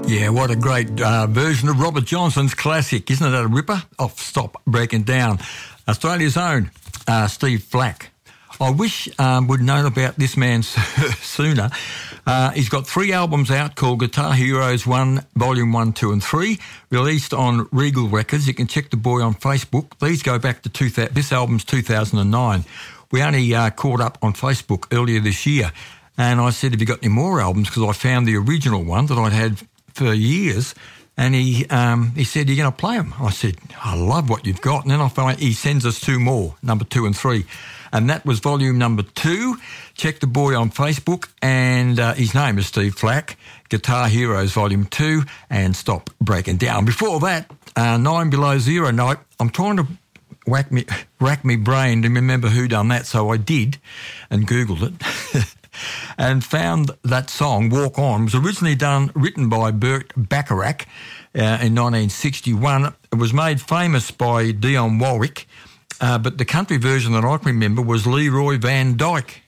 Yeah, what a great version of Robert Johnson's classic. Isn't that a ripper? Off Stop Breaking Down. Australia's own Steve Flack. I wish we'd known about this man sooner. He's got 3 albums out called Guitar Heroes 1, Volume 1, 2 and 3, released on Regal Records. You can check the boy on Facebook. Please go back to this album's 2009. We only caught up on Facebook earlier this year, and I said, have you got any more albums? Because I found the original one that I'd had for years, and he said, you're going to play them? I said, I love what you've got. And then I found he sends us 2 more, number 2 and 3. And that was volume number 2. Check the boy on Facebook, and his name is Steve Flack. Guitar Heroes Volume 2 and Stop Breaking Down. Before that, 9 Below Zero Night. I'm trying to rack me brain to remember who done that, so I did and Googled it. And found that song, Walk On, was originally written by Burt Bacharach in 1961. It was made famous by Dionne Warwick, but the country version that I can remember was Leroy Van Dyke.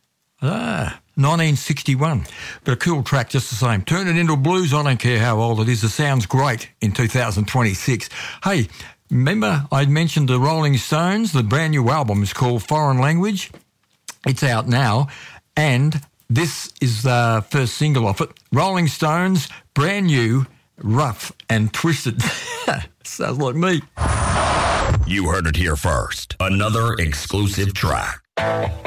1961. But a cool track just the same. Turn it into blues, I don't care how old it is. It sounds great in 2026. Hey, remember I'd mentioned the Rolling Stones? The brand new album is called Foreign Language. It's out now. And this is the first single off it. Rolling Stones, brand new, Rough and Twisted. Sounds like me. You heard it here first. Another exclusive track.